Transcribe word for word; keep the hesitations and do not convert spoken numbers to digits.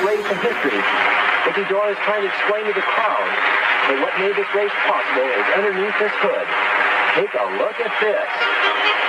race in history. Mickey Dorr is trying to explain to the crowd that what made this race possible is underneath this hood. Take a look at this.